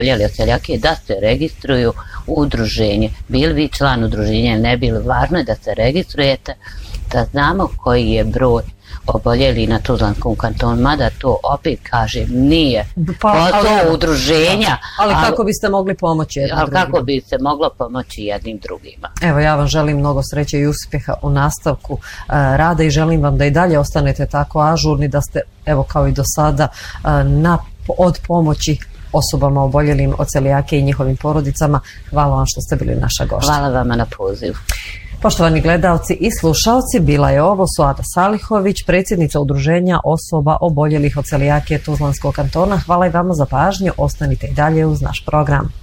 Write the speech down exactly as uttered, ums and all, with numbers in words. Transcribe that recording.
oboljeli od celijakije da se registruju u udruženje. Bili vi član udruženja ili ne bili, važno je da se registrujete, da znamo koji je broj oboljeli na Tuzlanskom kantonu, mada to opet kažem nije pa, posao udruženja. Ali, ali kako biste mogli pomoći jednim ali drugima? kako bi se moglo pomoći jednim drugima. Evo, ja vam želim mnogo sreće i uspjeha u nastavku uh, rada i želim vam da i dalje ostanete tako ažurni, da ste, evo kao i do sada, uh, na, od pomoći osobama oboljelim od celijakije i njihovim porodicama. Hvala vam što ste bili naša gošća. Hvala vama na pozivu. Poštovani gledalci i slušalci, bila je ovo Suada Salihović, predsjednica udruženja osoba oboljelih od celijakije Tuzlanskog kantona. Hvala i vama za pažnju, ostanite i dalje uz naš program.